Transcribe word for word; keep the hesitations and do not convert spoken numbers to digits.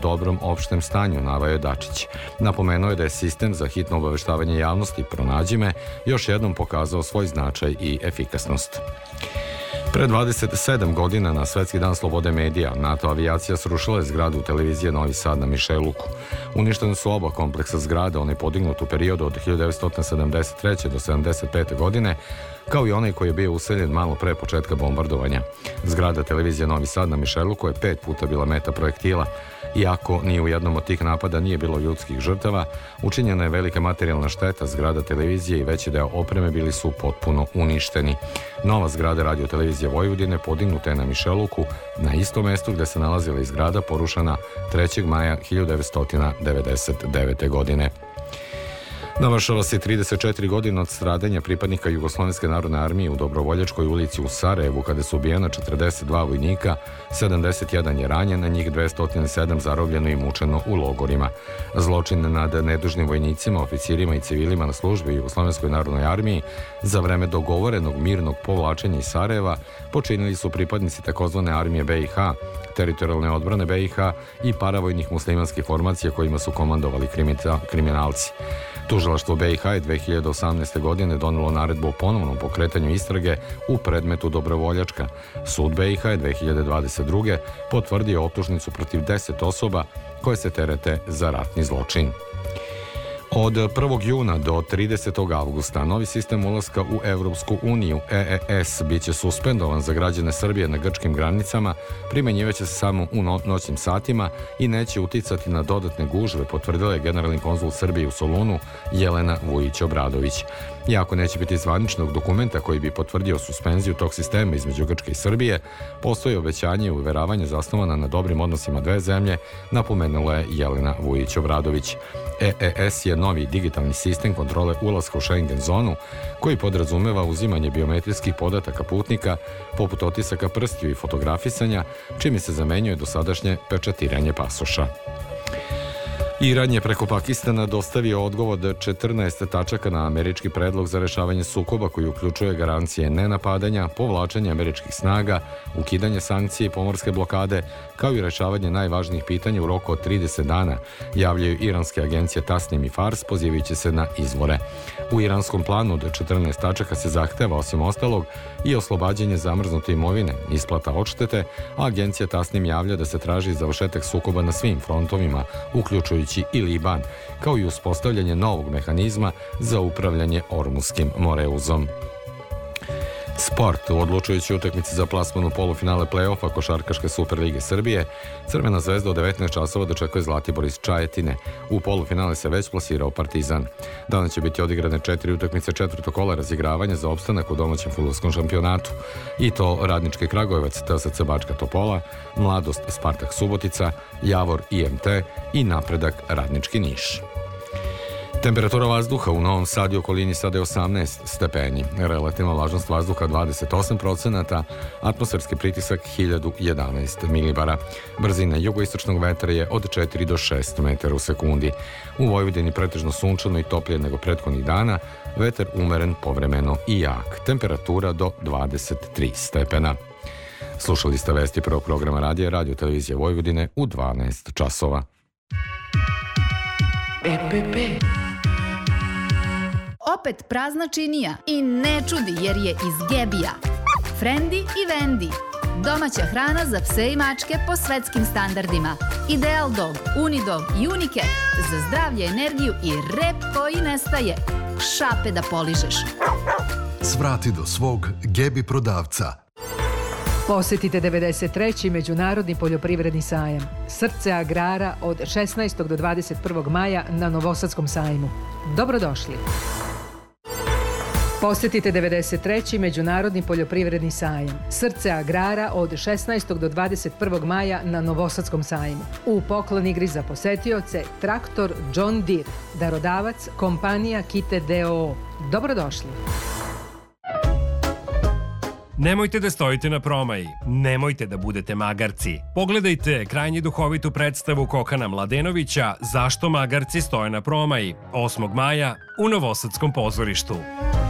dobrom opštem stanju, naveo je Dačić. Napomenuo je da je sistem za hitno obaveštavanje javnosti Pronađi me još jednom pokazao svoj značaj i efikasnost. Pre dvadeset sedam godina na Svetski dan slobode medija NATO avijacija srušila je zgradu televizije Novi Sad na Mišeluku. Uništene su oba kompleksa zgrada, on je podignut u periodu od hiljadu devetsto sedamdeset treće do sedamdeset pete godine, kao i onaj koji je bio useljen malo pre početka bombardovanja. Zgrada televizije Novi Sad na Mišeluku je pet puta bila meta projektila. Iako ni u jednom od tih napada nije bilo ljudskih žrtava, učinjena je velika materijalna šteta, zgrada televizije i veći deo opreme bili su potpuno uništeni. Nova zgrada Radio televizije Vojvodine podignuta je na Mišeluku, na istom mestu gde se nalazila i zgrada porušena trećeg maja hiljadu devetsto devedeset devete. godine. Navršava se trideset četiri godine od stradanja pripadnika Jugoslovenske narodne armije u Dobrovoljačkoj ulici u Sarajevu, kada su ubijena četrdeset dva vojnika, sedamdeset jedan je ranjen, na njih dvesta sedam zarobljeno i mučeno u logorima. Zločin nad nedužnim vojnicima, oficirima i civilima na službi u Jugoslovenskoj narodnoj armiji za vreme dogovorenog mirnog povlačenja iz Sarajeva počinili su pripadnici takozvane armije be i ha, teritorijalne odbrane be i ha i paravojnih muslimanskih formacija kojima su komandovali kriminalci. Tužilaštvo be i ha je dve hiljade osamnaeste. godine donelo naredbu o ponovnom pokretanju istrage u predmetu Dobrovoljačka. Sud be i ha je dve hiljade dvadeset druge. potvrdio optužnicu protiv deset osoba koje se terete za ratni zločin. Od prvog juna do tridesetog avgusta novi sistem ulaska u Evropsku uniju E E S biće suspendovan za građane Srbije na grčkim granicama, primenjivaće se samo u noćnim satima i neće uticati na dodatne gužve, potvrdila je generalni konzul Srbije u Solunu Jelena Vujić-Obradović. Iako neće biti zvaničnog dokumenta koji bi potvrdio suspenziju tog sistema između Grčke i Srbije, postoji obećanje i uveravanje zasnovana na dobrim odnosima dve zemlje, napomenula je Jelena Vujić-Obradović. E E S je novi digitalni sistem kontrole ulaska u Schengen zonu koji podrazumeva uzimanje biometrijskih podataka putnika poput otisaka prstiju i fotografisanja, čime se zamenjuje dosadašnje pečatiranje pasoša. Iran je preko Pakistana dostavio odgovor četrnaest tačaka na američki predlog za rešavanje sukoba koji uključuje garancije nenapadanja, povlačenje američkih snaga, ukidanje sankcije i pomorske blokade, kao i rešavanje najvažnijih pitanja u roku od trideset dana, javljaju iranske agencije Tasnim i Fars, pozivajući se na izvore. U iranskom planu od četrnaest tačaka se zahteva, osim ostalog, i oslobađanje zamrznute imovine, isplata odštete, a agencija Tasnim javlja da se traži završetak sukoba na svim frontovima, uključujući i Liban, kao i uspostavljanje novog mehanizma za upravljanje Ormuskim Moreuzom. Sport. U odlučujući utakmici za plasman u polufinale play-offa Košarkaške Superlige Srbije, Crvena zvezda od devetnaest časova dočekuje Zlatibor iz Čajetine. U polufinale se već plasirao Partizan. Danas će biti odigrane četiri utakmice četvrtog kola razigravanja za opstanak u domaćem fudbalskom šampionatu. I to Radnički Kragujevac, T S C Bačka Topola, Mladost Spartak Subotica, Javor I M T i Napredak Radnički Niš. Temperatura vazduha u Novom Sadu i okolini sada je osamnaest stepeni, relativna vlažnost vazduha dvadeset osam procenata, atmosferski pritisak hiljadu jedanaest milibara. Brzina jugoistočnog vetra je od četiri do šest metara u sekundi. U Vojvodini pretežno sunčano i toplije nego prethodnih dana, vetar umeren povremeno i jak. Temperatura do dvadeset tri stepena. Slušali ste vesti prvog programa radija Radio televizije Vojvodine u dvanaest časova. E P P. Opet prazna činija i ne čudi jer je iz Gebija. Frendi i Vendi. Domaća hrana za pse i mačke po svetskim standardima. Ideal Dog, Unidog i Unicat za zdravlje, energiju i rep koji nestaje. Šape da poližeš. Svrati do svog Gebi prodavca. Posetite devedeset treći Međunarodni poljoprivredni sajam. Srce agrara od šesnaestog do dvadeset prvog maja na Novosadskom sajmu. Dobrodošli. Posetite devedeset treći Međunarodni poljoprivredni sajam. Srce agrara od šesnaestog do dvadeset prvog maja na Novosadskom sajmu. U poklon igri za posetioce traktor John Deere. Darodavac kompanija Kite D O O. Dobrodošli. Nemojte da stojite na promaji, nemojte da budete magarci. Pogledajte krajnje duhovitu predstavu Kokana Mladenovića Zašto magarci stoje na promaji, osmog maja u Novosadskom pozorištu.